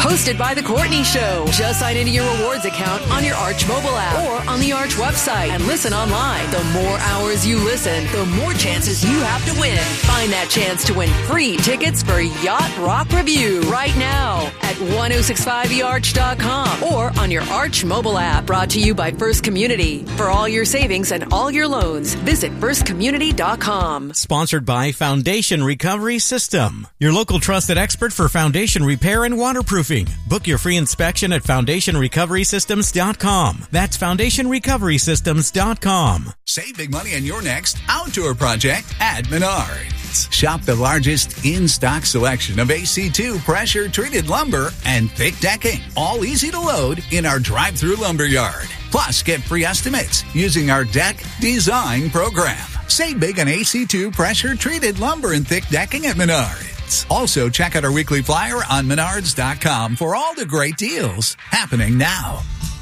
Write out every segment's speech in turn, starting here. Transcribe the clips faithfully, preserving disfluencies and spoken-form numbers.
Hosted by The Courtney Show. Just sign into your rewards account on your Arch mobile app or on the Arch website and listen online. The more hours you listen, the more chances you have to win. Find that chance to win free tickets for Yacht Rock Review right now at ten sixty-five e arch dot com or on your Arch mobile app. Brought to you by First Community. For all your savings and all your loans, visit first community dot com. Sponsored by Foundation Recovery System, your local trusted expert for foundation repair and waterproofing. Book your free inspection at foundation recovery systems dot com. That's foundation recovery systems dot com. Save big money on your next outdoor project at Menards. Shop the largest in-stock selection of A C two pressure-treated lumber and thick decking, all easy to load in our drive-through lumber yard. Plus, get free estimates using our deck design program. Save big on A C two pressure-treated lumber and thick decking at Menards. Also, check out our weekly flyer on menards dot com for all the great deals happening now.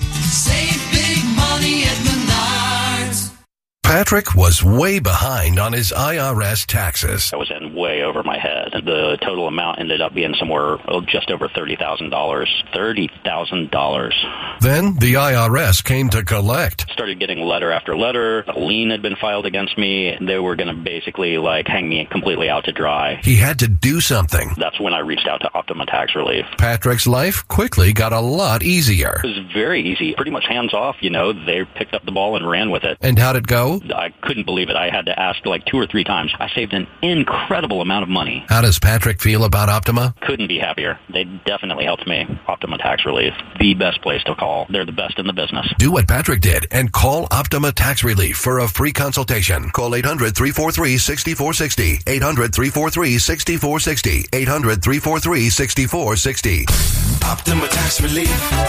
Save big money at Menards. Patrick was way behind on his I R S taxes. I was in way over my head. The total amount ended up being somewhere oh, just over thirty thousand dollars. thirty thousand dollars. Then the I R S came to collect. Started getting letter after letter. A lien had been filed against me. They were going to basically like hang me completely out to dry. He had to do something. That's when I reached out to Optima Tax Relief. Patrick's life quickly got a lot easier. It was very easy. Pretty much hands off, you know. They picked up the ball and ran with it. And how'd it go? I couldn't believe it. I had to ask like two or three times. I saved an incredible amount of money. How does Patrick feel about Optima? Couldn't be happier. They definitely helped me. Optima Tax Relief, the best place to call. They're the best in the business. Do what Patrick did and call Optima Tax Relief for a free consultation. Call eight hundred, three four three, six four six zero. eight hundred, three four three, six four six zero. eight hundred, three four three, six four six zero. Optima Tax Relief.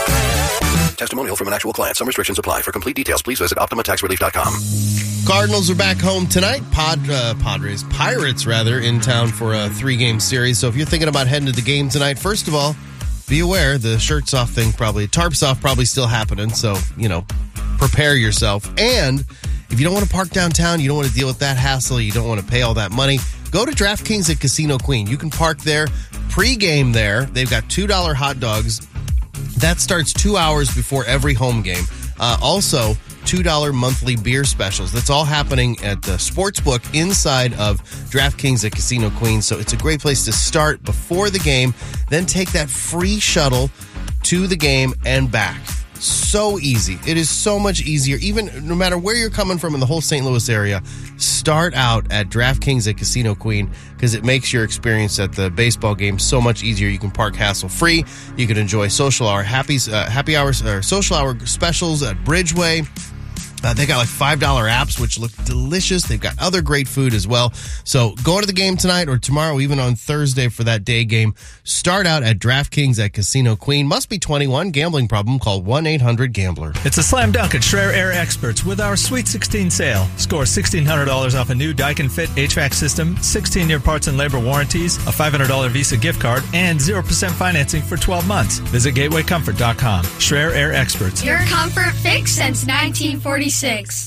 Testimonial from an actual client. Some restrictions apply. For complete details, please visit optima tax relief dot com. Cardinals are back home tonight. Pod, uh, Padres, Pirates rather, in town for a three-game series. So if you're thinking about heading to the game tonight, first of all, be aware the shirts off thing probably, tarps off probably still happening. So, you know, prepare yourself. And if you don't want to park downtown, you don't want to deal with that hassle, you don't want to pay all that money, go to DraftKings at Casino Queen. You can park there, pre-game there. They've got two dollar hot dogs. That starts two hours before every home game. Uh, also, two dollar monthly beer specials. That's all happening at the Sportsbook inside of DraftKings at Casino Queen. So it's a great place to start before the game, then take that free shuttle to the game and back. So easy. It is so much easier. Even no matter where you're coming from in the whole Saint Louis area, start out at DraftKings at Casino Queen because it makes your experience at the baseball game so much easier. You can park hassle-free. You can enjoy social hour happy, uh, happy hours or social hour specials at Bridgeway. Uh, they got like five dollar apps, which look delicious. They've got other great food as well. So go to the game tonight or tomorrow, even on Thursday for that day game. Start out at DraftKings at Casino Queen. Must be twenty-one. Gambling problem? Call one eight hundred gambler. It's a slam dunk at Schreier Air Experts with our Sweet sixteen sale. Score sixteen hundred dollars off a new Daikin Fit H V A C system, sixteen-year parts and labor warranties, a five hundred dollars Visa gift card, and zero percent financing for twelve months. Visit gateway comfort dot com. Schreier Air Experts. Your comfort fix since nineteen forty-six.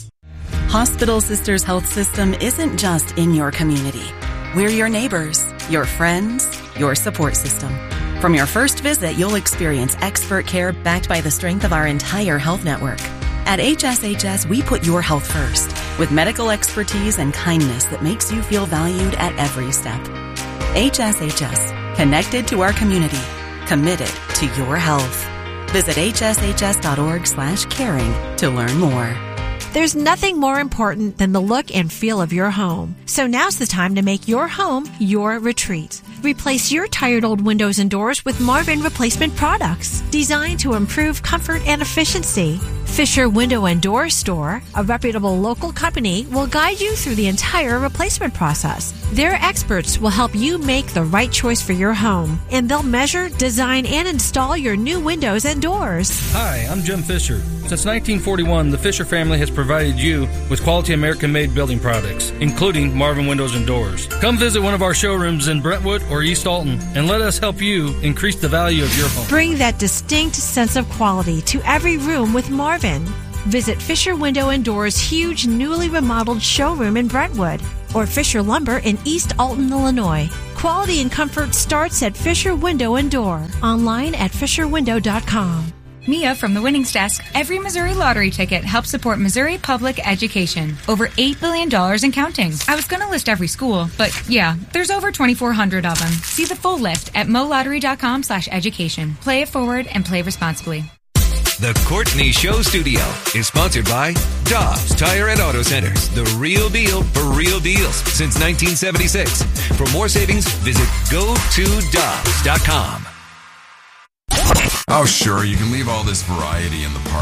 Hospital Sisters Health System isn't just in your community. We're your neighbors, your friends, your support system. From your first visit, you'll experience expert care backed by the strength of our entire health network. At H S H S, we put your health first, with medical expertise and kindness that makes you feel valued at every step. H S H S, connected to our community, committed to your health. Visit H S H S dot org slash caring to learn more. There's nothing more important than the look and feel of your home. So now's the time to make your home your retreat. Replace your tired old windows and doors with Marvin replacement products designed to improve comfort and efficiency. Fisher Window and Door Store, a reputable local company, will guide you through the entire replacement process. Their experts will help you make the right choice for your home, and they'll measure, design, and install your new windows and doors. Hi, I'm Jim Fisher. Since nineteen forty-one, the Fisher family has provided you with quality American-made building products, including Marvin Windows and Doors. Come visit one of our showrooms in Brentwood or East Alton, and let us help you increase the value of your home. Bring that distinct sense of quality to every room with Marvin. Visit Fisher Window and Doors' huge, newly remodeled showroom in Brentwood, or Fisher Lumber in East Alton, Illinois. Quality and comfort starts at Fisher Window and Door. Online at fisher window dot com. Mia from the Winnings Desk. Every Missouri lottery ticket helps support Missouri public education. Over eight billion dollars and counting. I was going to list every school, but yeah, there's over twenty-four hundred of them. See the full list at molottery.com slash education. Play it forward and play responsibly. The Courtney Show Studio is sponsored by Dobbs Tire and Auto Centers, the real deal for real deals since nineteen seventy-six. For more savings, visit go to dobbs dot com. Oh, sure, you can leave all this variety in the park.